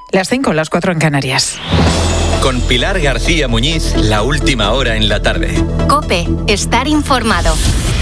Las 5, las 4 en Canarias. Con Pilar García Muñiz, la última hora en la tarde. COPE, estar informado.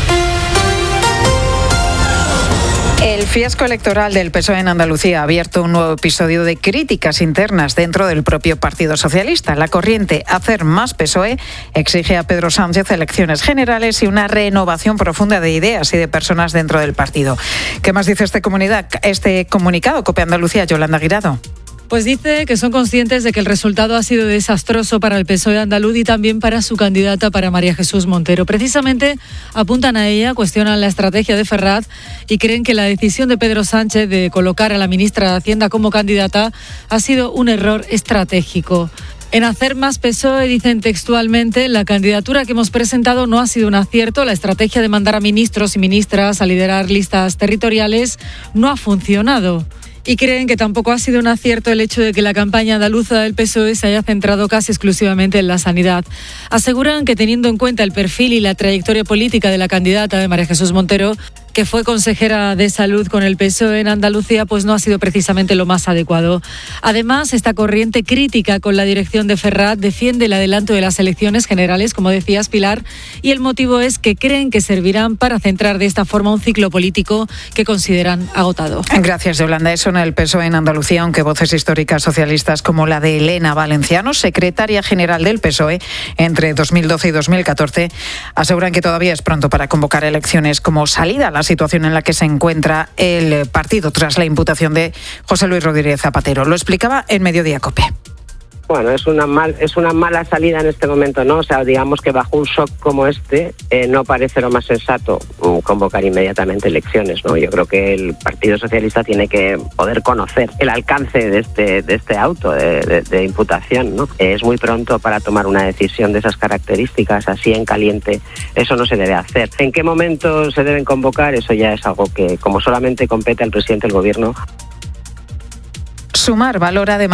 El fiasco electoral del PSOE en Andalucía ha abierto un nuevo episodio de críticas internas dentro del propio Partido Socialista. La corriente Hacer Más PSOE exige a Pedro Sánchez elecciones generales y una renovación profunda de ideas y de personas dentro del partido. ¿Qué más dice este comunicado? COPE Andalucía, Yolanda Guirado. Pues dice que son conscientes de que el resultado ha sido desastroso para el PSOE andaluz y también para su candidata, para María Jesús Montero. Precisamente apuntan a ella, cuestionan la estrategia de Ferraz y creen que la decisión de Pedro Sánchez de colocar a la ministra de Hacienda como candidata ha sido un error estratégico. En Hacer Más PSOE dicen textualmente: la candidatura que hemos presentado no ha sido un acierto, la estrategia de mandar a ministros y ministras a liderar listas territoriales no ha funcionado. Y creen que tampoco ha sido un acierto el hecho de que la campaña andaluza del PSOE se haya centrado casi exclusivamente en la sanidad. Aseguran que, teniendo en cuenta el perfil y la trayectoria política de la candidata de María Jesús Montero, que fue consejera de salud con el PSOE en Andalucía, pues no ha sido precisamente lo más adecuado. Además, esta corriente crítica con la dirección de Ferraz defiende el adelanto de las elecciones generales, como decías, Pilar, y el motivo es que creen que servirán para centrar de esta forma un ciclo político que consideran agotado. Gracias, Yolanda. Eso en el PSOE en Andalucía, aunque voces históricas socialistas como la de Elena Valenciano, secretaria general del PSOE entre 2012 y 2014, aseguran que todavía es pronto para convocar elecciones como salida a la situación en la que se encuentra el partido tras la imputación de José Luis Rodríguez Zapatero. Lo explicaba en Mediodía COPE. Bueno, es una mala salida en este momento, ¿no? O sea, digamos que bajo un shock como este no parece lo más sensato convocar inmediatamente elecciones, ¿no? Yo creo que el Partido Socialista tiene que poder conocer el alcance de este auto de imputación, ¿no? Es muy pronto para tomar una decisión de esas características, así en caliente. Eso no se debe hacer. ¿En qué momento se deben convocar? Eso ya es algo que, como solamente compete al presidente del Gobierno. Sumar valora de